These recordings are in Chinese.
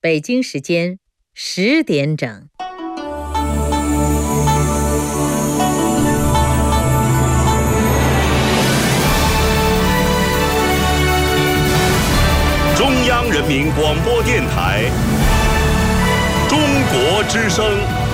北京时间10点整。 中央人民广播电台中国之声。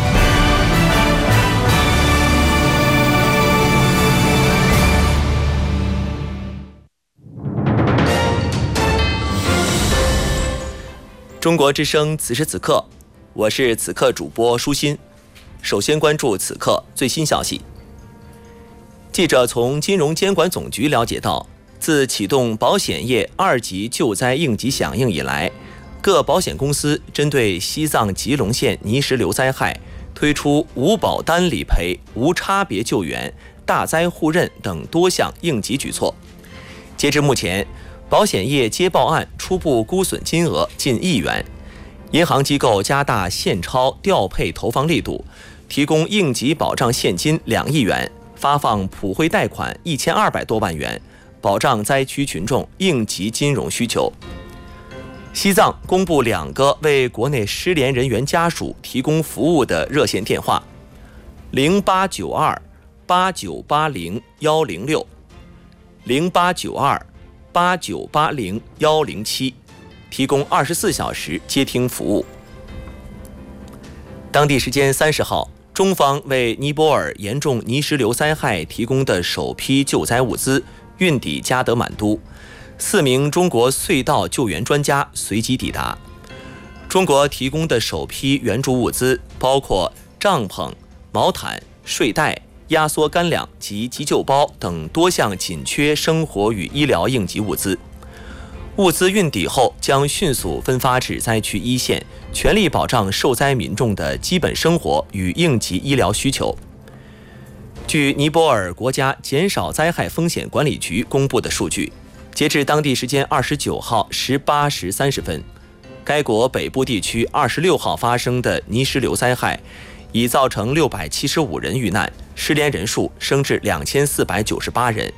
中国之声，此时此刻，我是此刻主播舒心。首先关注此刻最新消息。记者从金融监管总局了解到，自启动保险业2级救灾应急响应以来，各保险公司针对西藏吉隆县泥石流灾害推出无保单理赔、无差别救援、大灾互认等多项应急举措。截至目前，保险业接报案初步估损金额近1亿元，银行机构加大现钞调配投放力度，提供应急保障现金2亿元，发放普惠贷款1200多万元，保障灾区群众应急金融需求。西藏公布2个为国内失联人员家属提供服务的热线电话：0892 8980 106、0892 8980 107，提供24小时接听服务。当地时间30号，中方为尼泊尔严重泥石流灾害提供的首批救灾物资运抵加德满都，4名中国隧道救援专家随即抵达。中国提供的首批援助物资包括帐篷、毛毯、睡袋、压缩干粮及急救包等多项紧缺生活与医疗应急物资。物资运抵后将迅速分发至灾区一线，全力保障受灾民众的基本生活与应急医疗需求。据尼泊尔国家减少灾害风险管理局公布的数据，截至当地时间29号18时30分，该国北部地区26号发生的泥石流灾害已造成675人遇难，失联人数升至2498人。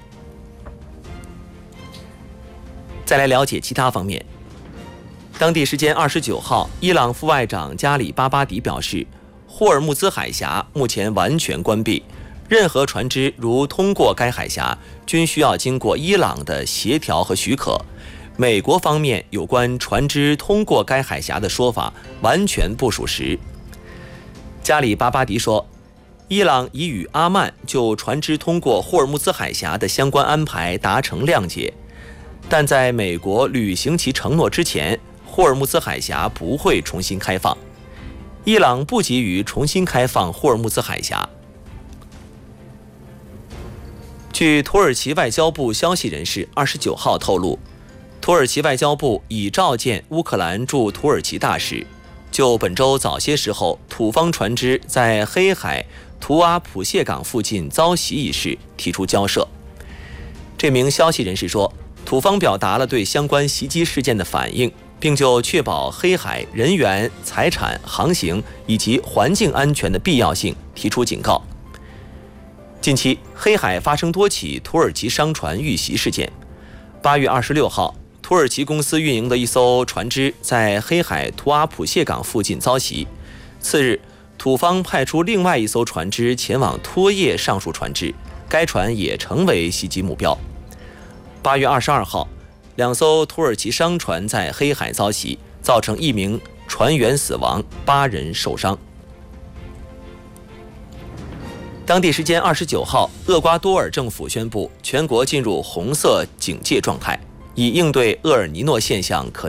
再来了解其他方面。当地时间29号，伊朗副外长加里巴巴迪表示，霍尔木兹海峡目前完全关闭，任何船只如通过该海峡均需要经过伊朗的协调和许可。美国方面有关船只通过该海峡的说法完全不属实。加里巴巴迪说，伊朗已与阿曼就船只通过霍尔木兹海峡的相关安排达成谅解，但在美国履行其承诺之前，霍尔木兹海峡不会重新开放。伊朗不急于重新开放霍尔木兹海峡。据土耳其外交部消息人士29号透露，土耳其外交部已召见乌克兰驻土耳其大使，就本周早些时候土方船只在黑海图阿普谢港附近遭袭一事提出交涉。这名消息人士说，土方表达了对相关袭击事件的反应，并就确保黑海人员、财产、航行以及环境安全的必要性提出警告。近期黑海发生多起土耳其商船遇袭事件。8月26号，土耳其公司运营的一艘船只在黑海图阿普谢港附近遭袭。次日，土方派出另外一艘船只前往拖曳上述船只，该船也成为袭击目标。8月22号，2艘土耳其商船在黑海遭袭，造成1名船员死亡，8人受伤。当地时间29号，厄瓜多尔政府宣布全国进入红色警戒状态，以应对厄尔尼诺现象可